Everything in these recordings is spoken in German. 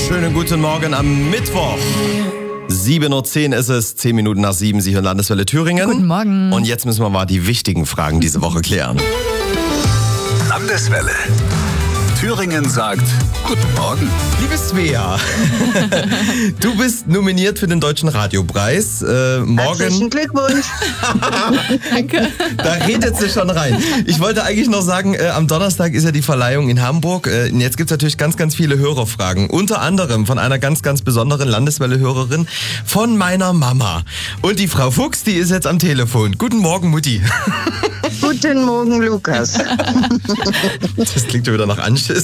Schönen guten Morgen am Mittwoch. 7.10 Uhr ist es, 10 Minuten nach 7, Sie hören Landeswelle Thüringen. Guten Morgen. Und jetzt müssen wir mal die wichtigen Fragen diese Woche klären. Landeswelle. Thüringen sagt Guten Morgen. Liebe Svea, du bist nominiert für den Deutschen Radiopreis. Morgen. Herzlichen Glückwunsch. Danke. Da redet sie schon rein. Ich wollte eigentlich noch sagen, am Donnerstag ist ja die Verleihung in Hamburg. Jetzt gibt es natürlich ganz, ganz viele Hörerfragen. Unter anderem von einer ganz, ganz besonderen Landeswelle-Hörerin von meiner Mama. Und die Frau Fuchs, die ist jetzt am Telefon. Guten Morgen, Mutti. Guten Morgen, Lukas. Das klingt ja wieder nach Anschiss.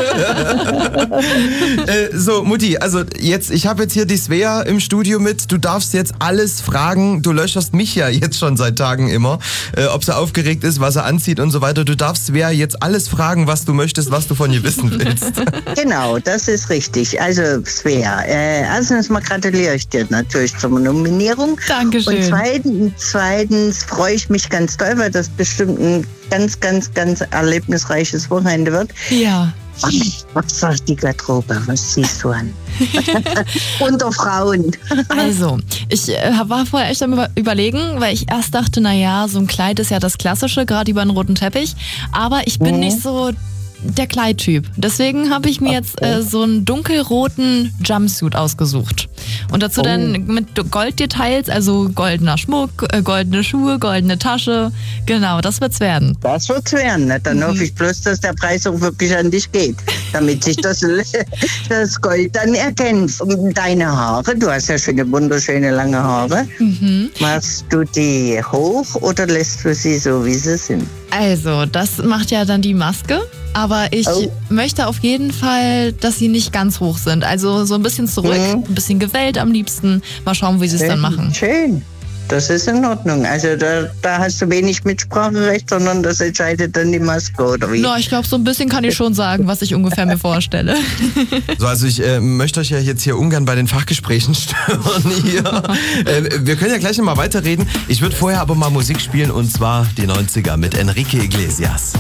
So, Mutti, also jetzt, ich habe jetzt hier die Svea im Studio mit. Du darfst jetzt alles fragen. Du löcherst mich ja jetzt schon seit Tagen immer, ob sie aufgeregt ist, was sie anzieht und so weiter. Du darfst Svea jetzt alles fragen, was du möchtest, was du von ihr wissen willst. Genau, das ist richtig. Also, Svea, erstens mal gratuliere ich dir natürlich zur Nominierung. Dankeschön. Und zweitens freue ich mich ganz doll, weil das bestimmt ein ganz, ganz, ganz erlebnisreiches Wochenende wird. Ja. Was sagt die Garderobe? Was siehst du an? Unter Frauen. Also, ich war vorher echt am Überlegen, weil ich erst dachte, naja, so ein Kleid ist ja das Klassische, gerade über einen roten Teppich. Aber ich bin nicht so der Kleidtyp. Deswegen habe ich mir jetzt so einen dunkelroten Jumpsuit ausgesucht. Und dazu dann mit Golddetails, also goldener Schmuck, goldene Schuhe, goldene Tasche. Genau, das wird's werden. Das wird's werden. Ne? Dann hoffe ich bloß, dass der Preis auch wirklich an dich geht, damit sich das Gold dann erkennt. Und deine Haare, du hast ja schöne, wunderschöne lange Haare. Machst du die hoch oder lässt du sie so, wie sie sind? Also, das macht ja dann die Maske. Aber ich möchte auf jeden Fall, dass sie nicht ganz hoch sind. Also so ein bisschen zurück, ein bisschen gewellt am liebsten. Mal schauen, wie sie es dann machen. Schön. Das ist in Ordnung. Also da hast du wenig Mitspracherecht, sondern das entscheidet dann die Maske, oder wie? Na, ich glaube, so ein bisschen kann ich schon sagen, was ich ungefähr mir vorstelle. So, also ich möchte euch ja jetzt hier ungern bei den Fachgesprächen stören hier. Wir können ja gleich noch mal weiterreden. Ich würde vorher aber mal Musik spielen, und zwar die 90er mit Enrique Iglesias.